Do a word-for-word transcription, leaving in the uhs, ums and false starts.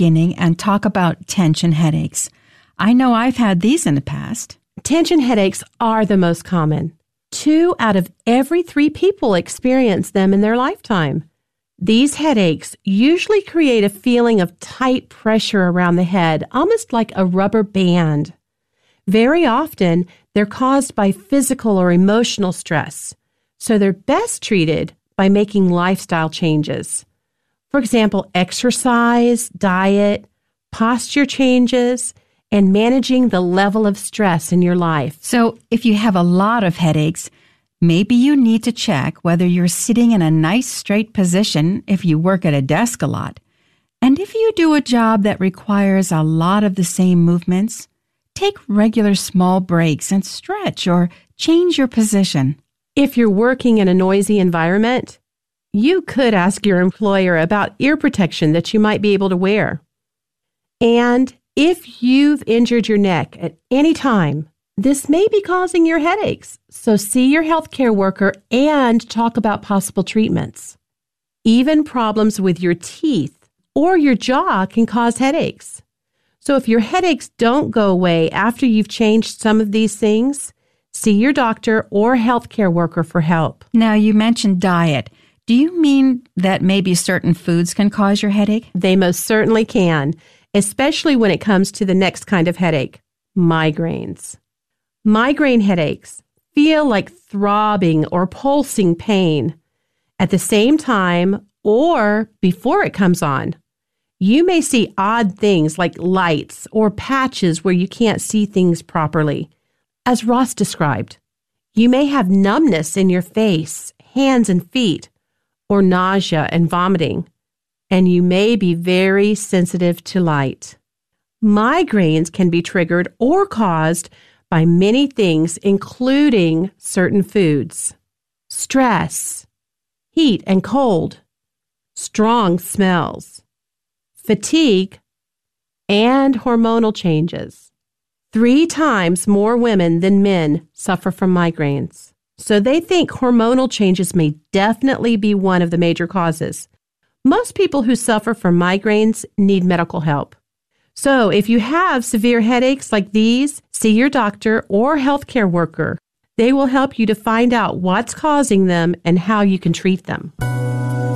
beginning and talk about tension headaches. I know I've had these in the past. Tension headaches are the most common. Two out of every three people experience them in their lifetime. These headaches usually create a feeling of tight pressure around the head, almost like a rubber band. Very often, they're caused by physical or emotional stress, so they're best treated by making lifestyle changes. For example, exercise, diet, posture changes, and managing the level of stress in your life. So if you have a lot of headaches, maybe you need to check whether you're sitting in a nice straight position if you work at a desk a lot. And if you do a job that requires a lot of the same movements, take regular small breaks and stretch or change your position. If you're working in a noisy environment, you could ask your employer about ear protection that you might be able to wear. And if you've injured your neck at any time, this may be causing your headaches, so see your healthcare worker and talk about possible treatments. Even problems with your teeth or your jaw can cause headaches. So if your headaches don't go away after you've changed some of these things, see your doctor or healthcare worker for help. Now, you mentioned diet. Do you mean that maybe certain foods can cause your headache? They most certainly can, especially when it comes to the next kind of headache, migraines. Migraine headaches feel like throbbing or pulsing pain. At the same time or before it comes on, you may see odd things like lights or patches where you can't see things properly. As Ross described, you may have numbness in your face, hands and feet, or nausea and vomiting, and you may be very sensitive to light. Migraines can be triggered or caused by many things, including certain foods, stress, heat and cold, strong smells, fatigue, and hormonal changes. Three times more women than men suffer from migraines. So they think hormonal changes may definitely be one of the major causes. Most people who suffer from migraines need medical help. So if you have severe headaches like these, see your doctor or healthcare worker. They will help you to find out what's causing them and how you can treat them.